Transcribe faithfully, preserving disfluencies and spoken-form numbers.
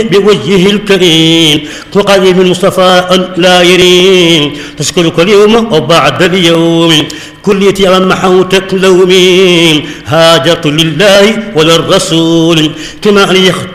بوجهه الكريم تقدم المصطفى لا يرين تشكرك اليوم وبعد اليوم كليتي محوت لومي هاجرت لله وللرسول كما أن